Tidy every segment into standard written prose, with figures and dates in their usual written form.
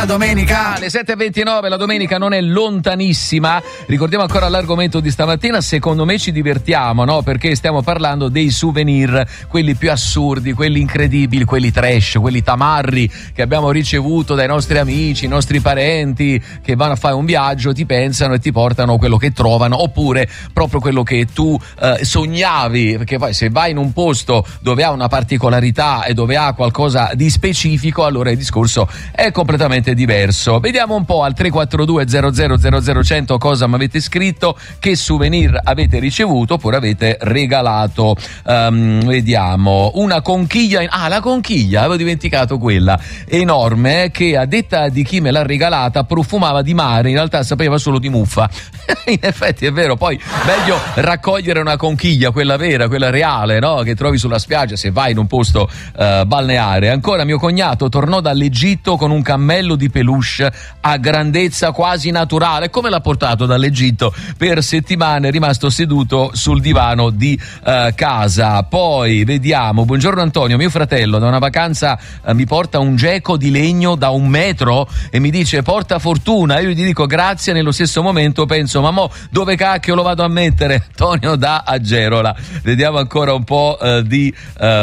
la domenica. Alle 7:29 la domenica non è lontanissima. Ricordiamo ancora l'argomento di stamattina. Secondo me ci divertiamo, no? Perché stiamo parlando dei souvenir, quelli più assurdi, quelli incredibili, quelli trash, quelli tamarri che abbiamo ricevuto dai nostri amici, i nostri parenti che vanno a fare un viaggio, ti pensano e ti portano quello che trovano, oppure proprio quello che tu sognavi, perché poi se vai in un posto dove ha una particolarità e dove ha qualcosa di specifico, allora il discorso è completamente diverso. Vediamo un po' al 342 00 100 cosa mi avete scritto, che souvenir avete ricevuto oppure avete regalato. Vediamo, una conchiglia, la conchiglia, avevo dimenticato quella, enorme, che a detta di chi me l'ha regalata profumava di mare, in realtà sapeva solo di muffa. In effetti è vero, poi meglio raccogliere una conchiglia, quella vera, quella reale, no? Che trovi sulla spiaggia se vai in un posto balneare. Ancora, mio cognato tornò dall'Egitto con un cammello di peluche a grandezza quasi naturale. Come l'ha portato dall'Egitto? Per settimane è rimasto seduto sul divano di casa. Poi vediamo, buongiorno Antonio, mio fratello da una vacanza mi porta un geco di legno da 1 metro e mi dice porta fortuna. Io gli dico grazie, nello stesso momento penso ma mo dove cacchio lo vado a mettere? Antonio da Agerola. Vediamo ancora un po' di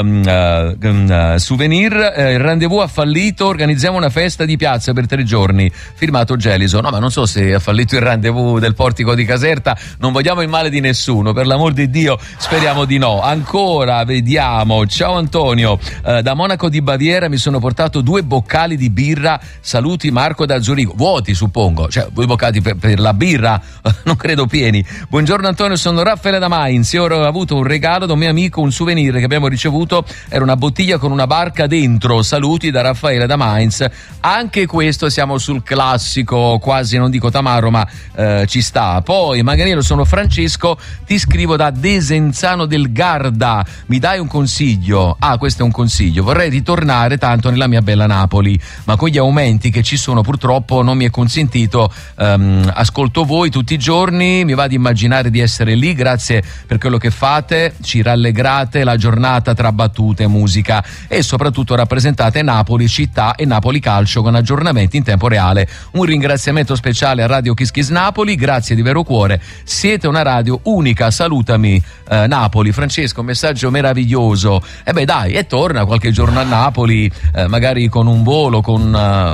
souvenir. Il rendezvous ha fallito, organizziamo una festa di piazza per 3 giorni, firmato Gelison. No, ma non so se ha fallito il rendezvous del portico di Caserta, non vogliamo il male di nessuno, per l'amor di Dio speriamo di no. Ancora vediamo, ciao Antonio, da Monaco di Baviera mi sono portato 2 boccali di birra, saluti Marco da Zurigo, vuoti suppongo, cioè 2 boccali per la birra, non credo pieni. Buongiorno Antonio, sono Raffaele da Mainz, io ho avuto un regalo da un mio amico, un souvenir che abbiamo ricevuto, era una bottiglia con una barca dentro, saluti da Raffaele da Mainz. Anche questo siamo sul classico, quasi non dico tamarro ma ci sta. Poi Maganiello, sono Francesco, ti scrivo da Desenzano del Garda, mi dai un consiglio? Questo è un consiglio, vorrei ritornare tanto nella mia bella Napoli, ma con gli aumenti che ci sono purtroppo non mi è consentito. Ascolto voi tutti i giorni, mi va di immaginare di essere lì, grazie per quello che fate, ci rallegrate la giornata tra battute, musica e soprattutto rappresentate Napoli città e Napoli calcio con aggiornamenti in tempo reale. Un ringraziamento speciale a Radio Kiss Kiss Napoli, grazie di vero cuore, siete una radio unica, salutami Napoli. Francesco, un messaggio meraviglioso. Dai, e torna qualche giorno a Napoli, magari con un volo, con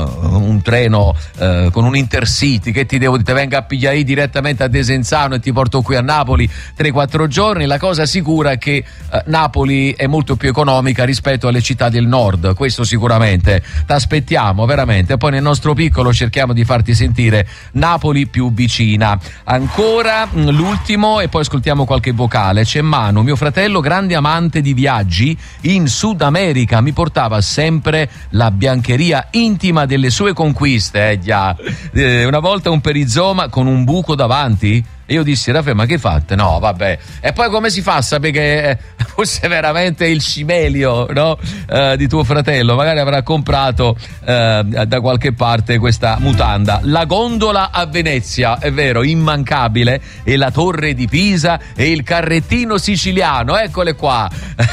un treno, con un Intercity, che ti devo dire, venga a pigliare direttamente a Desenzano e ti porto qui a Napoli 3-4 giorni. La cosa sicura è che Napoli è molto più economica rispetto alle città del nord, questo sicuramente. T'aspettiamo veramente, poi nel nostro piccolo cerchiamo di farti sentire Napoli più vicina. Ancora l'ultimo e poi ascoltiamo qualche vocale. C'è Manu, mio fratello grande amante di viaggi in Sud America, mi portava sempre la biancheria intima delle sue conquiste. Una volta un perizoma con un buco davanti e io dissi Raffaele, ma che fate? No vabbè, e poi come si fa a sapere che fosse veramente il cimelio, no? Di tuo fratello, magari avrà comprato da qualche parte questa mutanda. La gondola a Venezia, è vero, immancabile, e la torre di Pisa e il carrettino siciliano, eccole qua.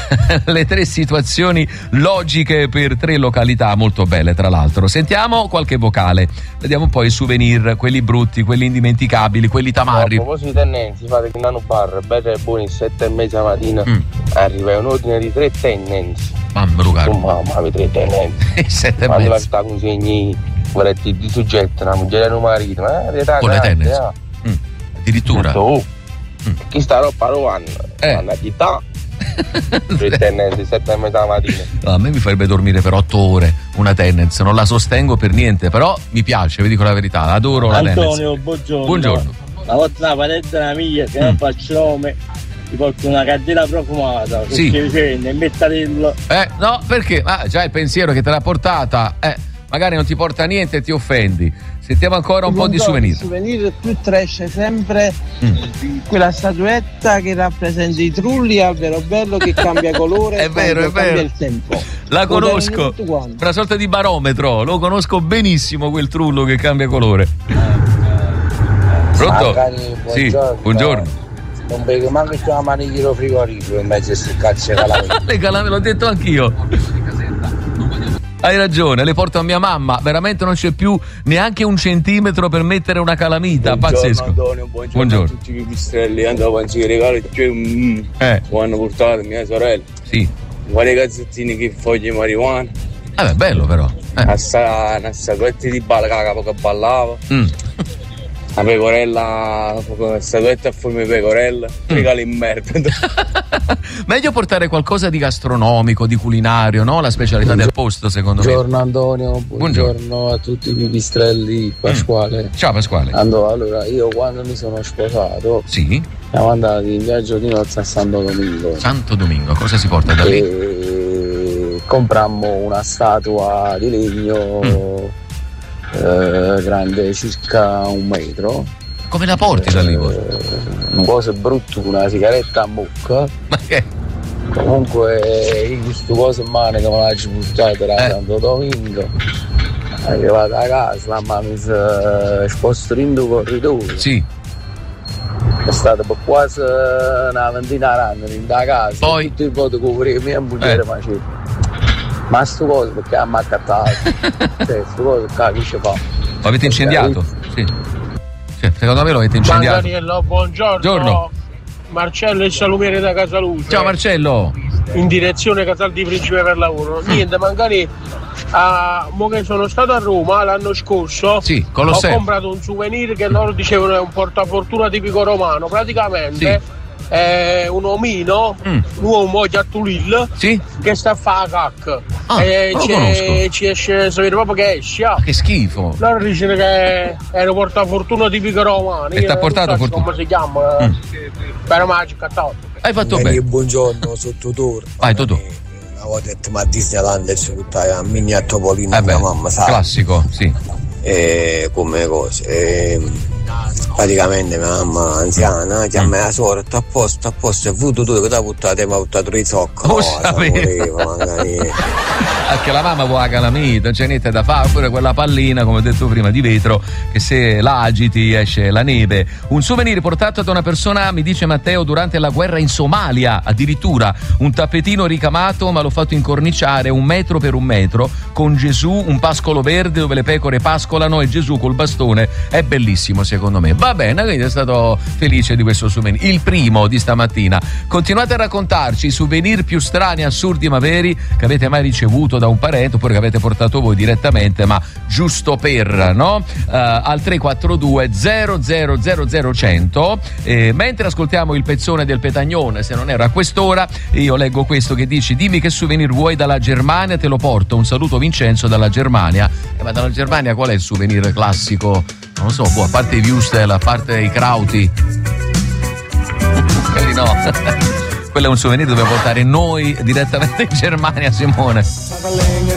Le 3 situazioni logiche per 3 località molto belle, tra l'altro. Sentiamo qualche vocale, vediamo poi i souvenir, quelli brutti, quelli indimenticabili, quelli tamarri. A proposito di tendenze, fate che nano bar, bello e buoni, 7:30 la mattina, arriva un ordine di 3 tendenze. Mamma, 3 tendenze. Quando la sta con segni, vorrei di soggetto, una moglie del marito, con le tendenze. Addirittura. Chi sta roba lo vanno? Una città. 3 tendenze, 7:30 la mattina. A me mi farebbe dormire per 8 ore una tendenza, non la sostengo per niente, però mi piace, vi dico la verità, adoro la tendenza. Antonio, buongiorno. Una volta una parente una mia, che non faccio nome, ti porto una candela profumata, sì. Perché ne metterello. No, perché? Già il pensiero che te l'ha portata, magari non ti porta niente e ti offendi. Sentiamo ancora un po' di souvenir. Il souvenir più trash sempre quella statuetta che rappresenta i trulli albero bello che cambia colore. È vero. Cambia il tempo. La conosco, una sorta di barometro, lo conosco benissimo quel trullo che cambia colore. Pronto? Sì, buongiorno. Non vedo manco c'è una maniglia frigorifero in mezzo a queste cazzo di calamite. Le calamite, l'ho detto anch'io. Hai ragione, le porto a mia mamma, veramente non c'è più neanche un centimetro per mettere una calamita, pazzesco. Antonio, buongiorno a tutti i pipistrelli, andavo a regali mi hanno portato mia sorella. Sì. Guarda i cazzettini che foglie di marijuana. Beh, bello però. Una statuetta di balla che ballava. Una pecorella, una statuetta a forma di pecorella, regali in merda. Meglio portare qualcosa di gastronomico, di culinario, no? La specialità del posto, secondo me. Buongiorno Antonio, buongiorno a tutti i pipistrelli. Pasquale. Ciao Pasquale. Allora, io quando mi sono sposato, siamo andati in viaggio di nozze a Santo Domingo. Santo Domingo, cosa si porta da lì? Comprammo una statua di legno grande circa 1 metro. Come la porti da lì? Un po' brutto, una sigaretta a bocca. Ma che? Comunque in questo coso in mano che me l'ha buttato da Santo Domingo. Arrivato a casa, la mamma mi si sposta in due corridoi. Sì. È stato per quasi una ventina d'anni in da casa. Poi tutti i voti coprivi e bugiere facevo. Ma sto coso perché mi ha accattato. Sto coso che ci fa. Lo avete incendiato? Sì. Secondo me lo avete incendiato. Daniello, buongiorno. Marcello, il salumiere da Casaluce. Ciao Marcello. In direzione Casal di Principe per lavoro. Niente, magari mo che sono stato a Roma l'anno scorso, ho comprato un souvenir che loro dicevano è un portafortuna tipico romano. Praticamente è un omino, un uomo Giattulil che sta a fare cacca. Ci esce, sapete proprio che esce. Che schifo. Loro dicono che è un portafortuna tipico romano. E ti ha portato fortuna? Come si chiama? Per magica. Hai fatto bene. Buongiorno, sono Totoro. Vai Totò. Una volta detto ma Disneyland è tutta a mini a Topolino, mia mamma sa. Classico, sì. Come cose. Praticamente mia mamma anziana chiama la sorella a posto e avuto tu che ti ha buttato, mi ha buttato i zocchi. Anche la mamma vuole la calamita, non c'è niente da fare, oppure quella pallina, come ho detto prima, di vetro, che se la agiti esce la neve. Un souvenir portato da una persona, mi dice Matteo, durante la guerra in Somalia, addirittura un tappetino ricamato, ma l'ho fatto incorniciare 1 metro per 1 metro, con Gesù, un pascolo verde dove le pecore pascolano e Gesù col bastone. È bellissimo secondo me. Va bene, quindi è stato felice di questo souvenir, il primo di stamattina. Continuate a raccontarci i souvenir più strani, assurdi ma veri che avete mai ricevuto da un parente oppure che avete portato voi direttamente, ma giusto per, no? Al 342 000 100. Mentre ascoltiamo il pezzone del Petagnone, se non era a quest'ora, io leggo questo che dice: dimmi che souvenir vuoi dalla Germania, te lo porto. Un saluto Vincenzo dalla Germania. Ma dalla Germania qual è il souvenir classico? Non lo so, a parte i Wüstel, a parte i Krauti. Quelli no. Quello è un souvenir che dobbiamo portare noi direttamente in Germania, Simone.